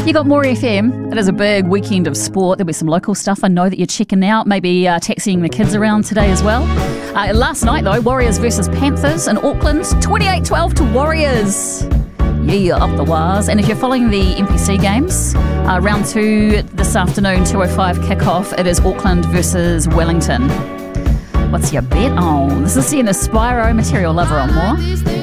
You got More FM. It is a big weekend of sport. There'll be some local stuff I know that you're checking out. Maybe taxiing the kids around today as well. Last night, though, Warriors versus Panthers in Auckland. 28-12 to Warriors. Yeah, up the wires. And if you're following the NPC games, round 2 this afternoon, 2:05 kickoff. It is Auckland versus Wellington. What's your bet on? This is seeing the Spyro Material Lover on More.